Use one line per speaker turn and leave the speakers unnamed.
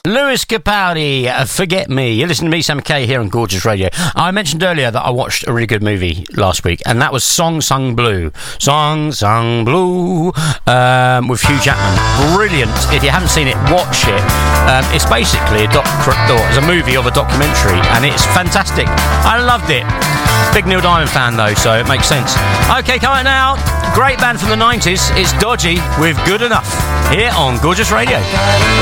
Lewis Capaldi, Forget Me. You're listening to me, Sam McKay, here on Gorgeous Radio. I mentioned earlier that I watched a really good movie last week, and that was Song Sung Blue. Song Sung Blue, with Hugh Jackman. Brilliant. If you haven't seen it, watch it. It's basically it's a movie of a documentary, and it's fantastic. I loved it. Big Neil Diamond fan, though, so it makes sense. Okay, coming now. Great band from the 90s. It's Dodgy with Good Enough, here on Gorgeous Radio.